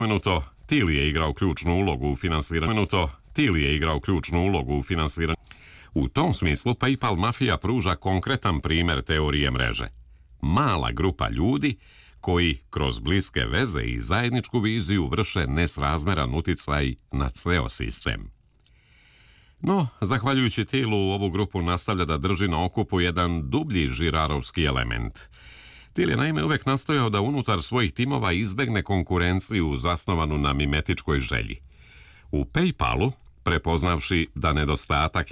Tilly je igrao ključnu ulogu u finansiranju. U tom smislu PayPal mafija pruža konkretan primjer teorije mreže. Mala grupa ljudi koji kroz bliske veze i zajedničku viziju vrše nesrazmeran uticaj na ceo sistem. No, zahvaljujući Tillu, ovu grupu nastavlja da drži na okupu jedan dublji žirarovski element. Till je naime uvek nastojao da unutar svojih timova izbegne konkurenciju zasnovanu na mimetičkoj želji. U PayPalu, prepoznavši da nedostatak